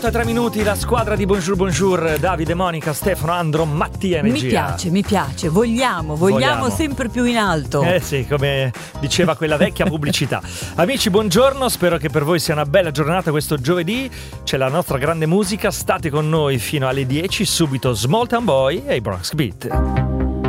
3 minuti, la squadra di Bonjour Bonjour, Davide, Monica, Stefano, Andro, Mattia e regia. Mi piace, vogliamo sempre più in alto. Sì, come diceva quella vecchia pubblicità. Amici, buongiorno, spero che per voi sia una bella giornata questo giovedì. C'è la nostra grande musica, state con noi fino alle 10, subito Small Town Boy e i Bronx Beat.